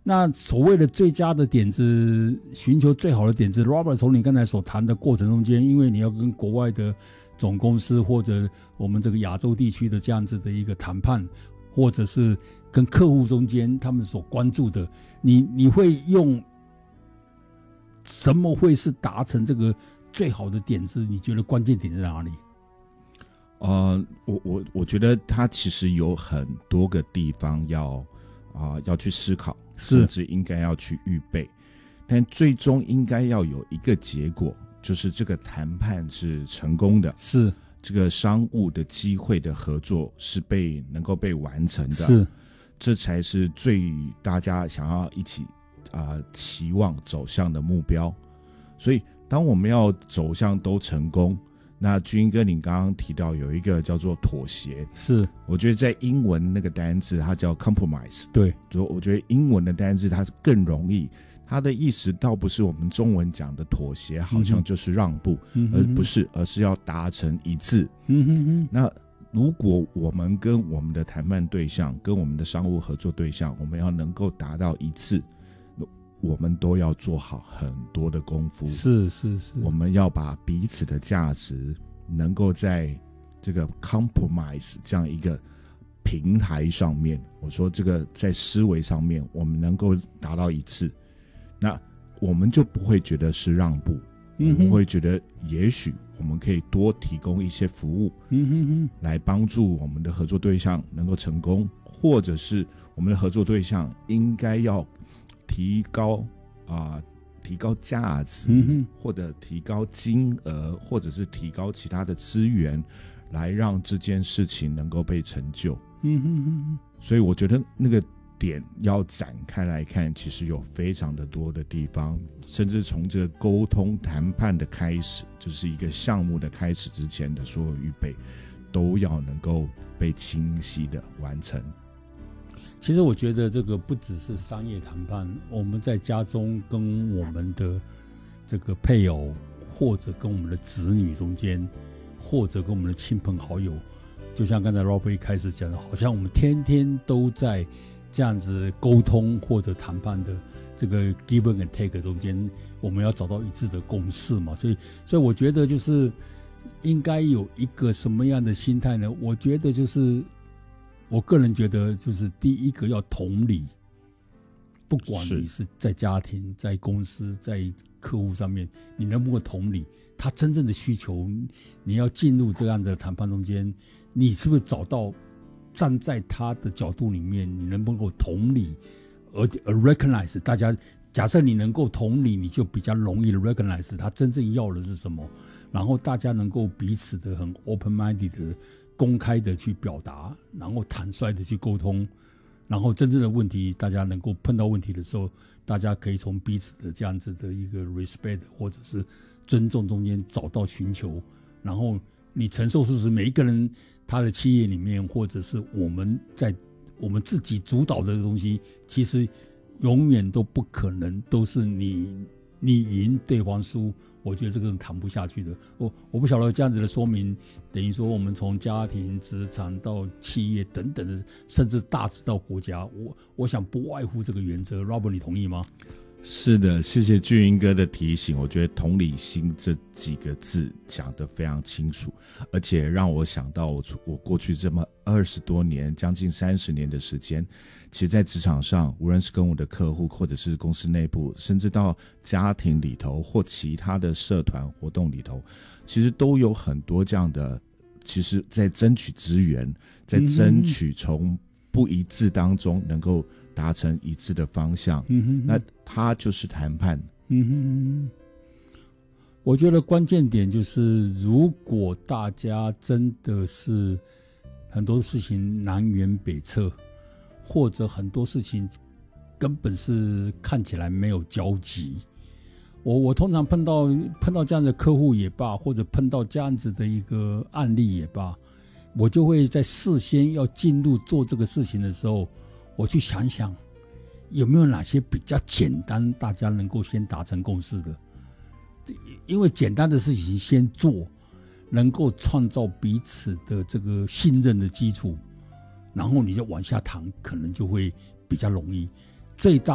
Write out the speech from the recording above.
那所谓的最佳的点子，寻求最好的点子 ，Robert 从你刚才所谈的过程中间，因为你要跟国外的总公司或者我们这个亚洲地区的这样子的一个谈判，或者是跟客户中间他们所关注的，你会用什么会是达成这个最好的点子？你觉得关键点在哪里？ 我觉得它其实有很多个地方要去思考，甚至应该要去预备，但最终应该要有一个结果，就是这个谈判是成功的， 是这个商务的机会的合作是能够被完成的， 是， 这才是大家想要一起期望走向的目标。所以当我们要走向都成功，那军哥你刚刚提到有一个叫做妥协， 是， 我觉得在英文那个单字它叫 compromise， 对， 就我觉得英文的单字它更容易，它的意思倒不是我们中文讲的妥协好像就是让步，而是要达成一致。那如果我们跟我们的谈判对象跟我们的商务合作对象我们要能够达到一致，我们都要做好很多的功夫， 是， 我们要把彼此的价值能够在这个 compromise 这样一个平台上面，我说这个在思维上面我们能够达到一致，那我们就不会觉得是让步，我们会觉得也许我们可以多提供一些服务，来帮助我们的合作对象能够成功，或者是我们的合作对象应该要提高价值，或者提高金额，或者是提高其他的资源，来让这件事情能够被成就。所以我觉得那个点要展开来看，其实有非常的多的地方，甚至从这个沟通谈判的开始，就是一个项目的开始之前的所有预备，都要能够被清晰的完成。 其实我觉得这个不只是商业谈判，我们在家中跟我们的这个配偶，或者跟我们的子女中间，或者跟我们的亲朋好友，就像刚才 Robert 一开始讲的，好像我们天天都在这样子沟通或者谈判的这个 give and take 中间，我们要找到一致的共识嘛。所以我觉得就是应该有一个什么样的心态呢？我觉得就是我个人觉得就是第一个要同理，不管你是在家庭、在公司、在客户上面，你能不能同理他真正的需求？你要进入这样的谈判中间，你是不是找到站在他的角度里面，你能不能够同理而 recognize 大家？假设你能够同理，你就比较容易的 recognize 他真正要的是什么，然后大家能够彼此的很 open-minded 的公开的去表达，然后坦率的去沟通，然后真正的问题，大家能够碰到问题的时候，大家可以从彼此的这样子的一个 respect 或者是尊重中间找到寻求，然后你承受事实，每一个人他的企业里面，或者是我们在我们自己主导的东西，其实永远都不可能都是你赢对方输，我觉得这个人谈不下去的。我不晓得这样子的说明，等于说我们从家庭、职场到企业等等的，甚至大致到国家，我想不外乎这个原则。Robert， 你同意吗？ 是的，谢谢俊英哥的提醒。我觉得同理心这几个字讲得非常清楚，而且让我想到我过去这么20多年，将近30年的时间，其实在职场上，无论是跟我的客户，或者是公司内部，甚至到家庭里头或其他的社团活动里头，其实都有很多这样的，其实在争取资源，在争取从不一致当中能够达成一致的方向，那它就是谈判。 我觉得关键点就是，如果大家真的是很多事情南辕北辙，或者很多事情根本是看起来没有交集，我通常碰到这样的客户也罢，或者碰到这样子的一个案例也罢，我就会在事先要进入做这个事情的时候，我去想想有没有哪些比较简单，大家能够先达成共识的。因为简单的事情先做，能够创造彼此的这个信任的基础，然后你就往下谈，可能就会比较容易。最大